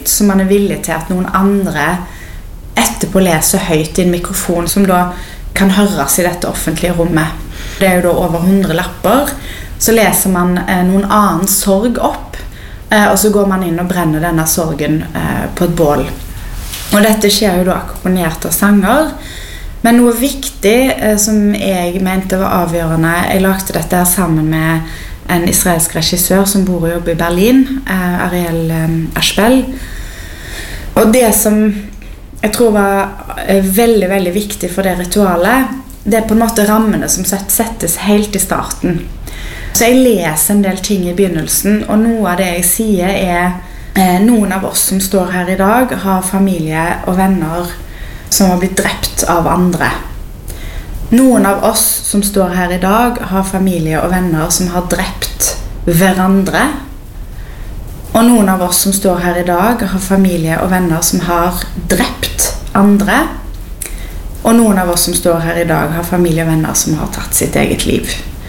høyt, så man villig til at noen andre etterpå leser høyt i en mikrofon, som da kan høres i dette offentlige rommet. Det jo da over 100 lapper. Så leser man noen annen sorg opp, og så går man inn og brenner denne sorgen på et bål. Og dette skjer jo da akkompagnert av sanger. Men noe viktig som jeg mente var avgjørende, jeg lagde dette her sammen med en israelsk regissør som bor og jobber i Berlin, Ariel Ashbel. Og det som jeg tror var veldig, veldig viktig for det ritualet, det på en måte rammene som settes helt i starten. Så jeg leser en del ting i begynnelsen, og noe av det jeg sier noen av oss som står her i dag har familie og venner som har blitt drept av andre. Noen av oss som står her i dag har familie og venner som har drept hverandre. Og noen av oss som står her i dag har familie og venner som har drept andre. Og noen av oss som står her i dag har familie og venner som har tatt sitt eget liv.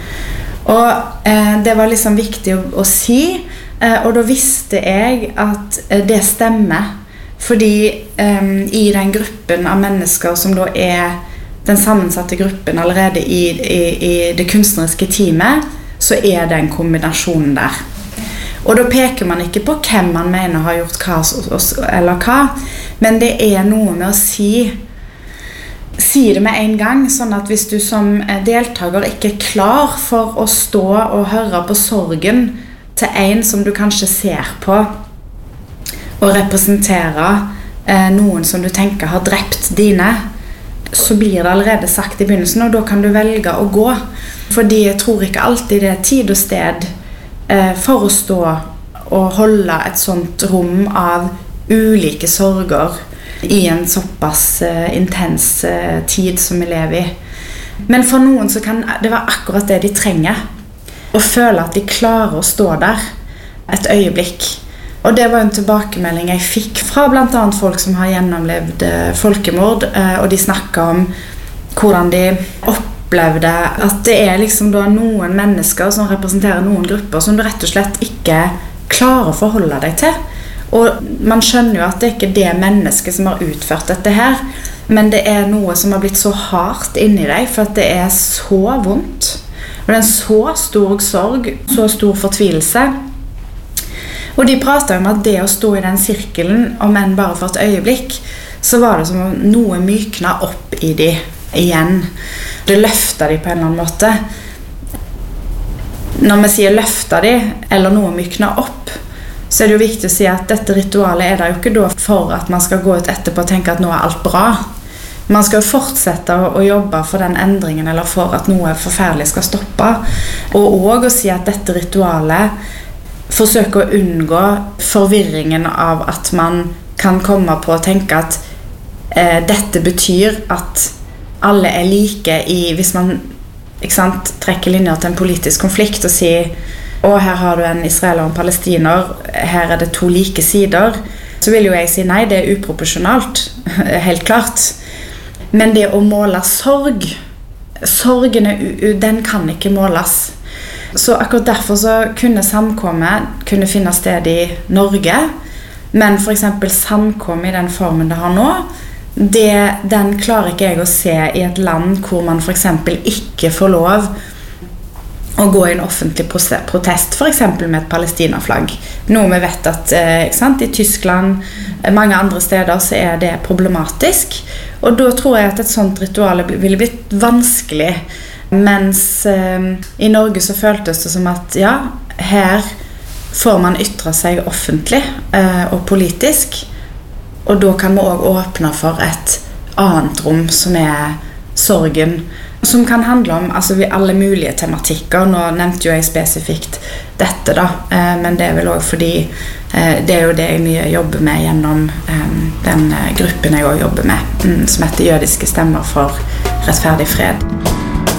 Og det var liksom viktig å si, og da visste jeg at det stemmer. Fordi i den gruppen av mennesker som da den sammensatte gruppen allerede i det kunstneriske teamet, så den kombinasjonen der. Og da peker man ikke på hvem man mener har gjort hva eller hva, men det noe med å si det med en gang, sånn at hvis du som deltaker ikke klar for å stå og høre på sorgen til en som du kanskje ser på, og representere noen som du tenker har drept dine, så blir det allerede sagt i begynnelsen, og da kan du velge å gå. Fordi jeg tror ikke alltid det tid og sted for å stå og holde et sånt rom av ulike sorger i en såpass intens tid som vi lever i. Men for noen så kan det være akkurat det de trenger, å føle at de klarer å stå der et øyeblikk. Og det var en tilbakemelding jeg fikk fra blant annet folk som har gjennomlevd folkemord, og de snakket om hvordan de opplevde at det liksom da noen mennesker som representerer noen grupper som du rett og slett ikke klarer å forholde deg til. Og man skjønner jo at det ikke det mennesket som har utført dette her, men det noe som har blitt så hardt inni deg, for at det så vondt. Og det en så stor sorg, så stor fortvilelse. Og de pratet om at det å stå i den sirkelen, om enn bare for et øyeblikk, så var det som om noe myknet opp i de igjen. Det løftet de på en eller annen måte. Når vi sier løftet de, eller noe myknet opp, så det jo viktig å si at dette ritualet det jo ikke da for at man skal gå ut etterpå og tenke at nå alt bra. Man skal jo fortsette å jobbe for den endringen, eller for at noe forferdelig skal stoppe. Og også å si at dette ritualet forsøke å unngå forvirringen av at man kan komme på å tenke at dette betyr at alle like hvis man trekker linjer til en politisk konflikt og sier her har du en israeler og en palestiner, her det 2 like sider, så vil jo jeg si nei, det uproporsjonalt, helt klart. Men det å måle sorgen den kan ikke måles. Så akkurat derfor så kunne samkommet kunne finne sted i Norge, men for eksempel samkommet i den formen det har nå, den klarer ikke jeg å se i et land hvor man for eksempel ikke får lov å gå i en offentlig protest, for eksempel med et palestinaflagg. Noe vi vet at i Tyskland, mange andre steder, så det problematisk. Og da tror jeg at et sånt ritual ville blitt vanskelig. Mens i Norge så føltes det som at ja, her får man ytre seg offentlig og politisk, og da kan vi også åpne for et annet rom som sorgen, som kan handle om alle mulige tematikker. Nå nevnte jo jeg spesifikt dette da, men det vel også fordi det jo det jeg mye jobber med gjennom den gruppen jeg også jobber med, som heter Jødiske stemmer for rettferdig fred.